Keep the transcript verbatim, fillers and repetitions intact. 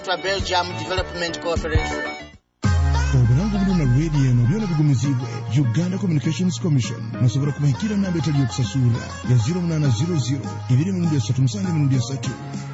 Belgium Development Corporation. Obulango buno na radio eno byona bigumizibwe Uganda Communications Commission musobola kumanyikira namba etali yokusasula ya zero munana zero zero ibiri mu ndya satu musange mu ndya satu